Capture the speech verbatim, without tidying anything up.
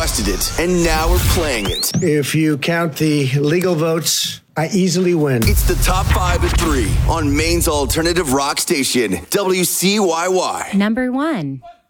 requested it, and now we're playing it. If you count the legal votes, I easily win. It's the top five at three on Maine's alternative rock station, W C Y Y. Number one.